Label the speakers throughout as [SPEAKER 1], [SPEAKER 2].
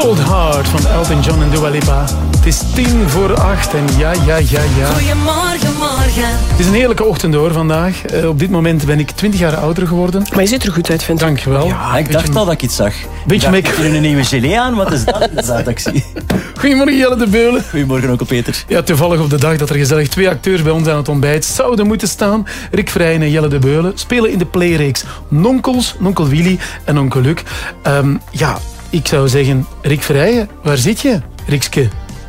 [SPEAKER 1] Cold Heart van Elton John en Dua Lipa. Het is 7:50 en ja.
[SPEAKER 2] Goedemorgen, morgen.
[SPEAKER 1] Het is een heerlijke ochtend hoor vandaag. Op dit moment ben ik 20 jaar ouder geworden.
[SPEAKER 3] Maar je ziet er goed uit, vind ik.
[SPEAKER 1] Dank je wel.
[SPEAKER 4] Ja, ik dacht al dat ik iets zag.
[SPEAKER 1] Beetje
[SPEAKER 4] Ik dacht, heb je een nieuwe gelé aan? Wat is dat ik zie?
[SPEAKER 1] Goedemorgen Jelle de Beulen.
[SPEAKER 4] Goedemorgen, onkel Peter.
[SPEAKER 1] Ja, toevallig op de dag dat er gezellig 2 acteurs bij ons aan het ontbijt zouden moeten staan. Rick Vrijen en Jelle de Beulen spelen in de playreeks Nonkels, Nonkel Willy en Onkel Luc. Ja, ik zou zeggen, Rick Vrijen, waar zit je, Rikske?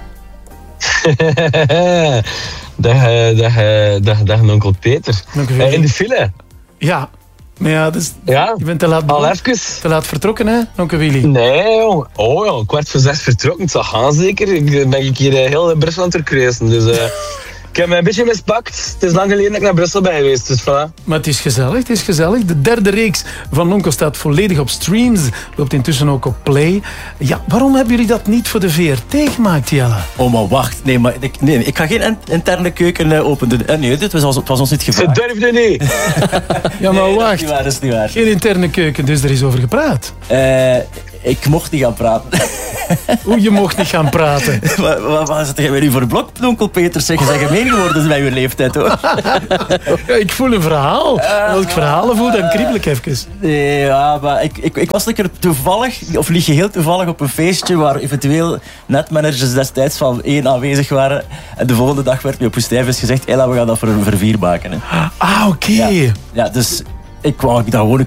[SPEAKER 5] dag onkel Peter. In de file.
[SPEAKER 1] Ja, maar ja, dus,
[SPEAKER 5] Ja,
[SPEAKER 1] je bent te laat,
[SPEAKER 5] al even.
[SPEAKER 1] te laat vertrokken, hè, Onkel Willy?
[SPEAKER 5] Nee, jong. Oh ja, 5:15 vertrokken. Het zal gaan zeker. Ik ben hier heel Brussel aan het verkruisen. Dus ik heb me een beetje mispakt. Het is lang geleden dat ik naar Brussel ben geweest. Dus voilà.
[SPEAKER 1] Maar het is gezellig. De derde reeks van Nonkel staat volledig op streams. Loopt intussen ook op Play. Ja, waarom hebben jullie dat niet voor de VRT gemaakt, Jelle?
[SPEAKER 4] Oh, maar wacht. Nee, ik ga geen interne keuken openen. Nee, het was ons niet
[SPEAKER 5] Ze
[SPEAKER 4] gevraagd.
[SPEAKER 5] durfde niet.
[SPEAKER 1] Ja, maar
[SPEAKER 4] Nee,
[SPEAKER 1] wacht.
[SPEAKER 4] dat is niet waar.
[SPEAKER 1] Geen interne keuken, dus er is over gepraat.
[SPEAKER 4] Ik mocht niet gaan praten.
[SPEAKER 1] Hoe, je mocht niet gaan praten.
[SPEAKER 4] Wat zit jij nu voor blok, onkel Peter? Zeg gemeen geworden bij uw leeftijd, hoor.
[SPEAKER 1] Ja, ik voel een verhaal. En als ik verhalen voel, dan kriebel ik even.
[SPEAKER 4] Nee, ja, maar ik was lekker toevallig, of niet geheel toevallig, op een feestje waar eventueel netmanagers destijds van 1 aanwezig waren. En de volgende dag werd me op Woestijnvis gezegd, we gaan dat voor 4 maken. Hè.
[SPEAKER 1] Ah, oké.
[SPEAKER 4] Ja, dus ik wou dat gewoon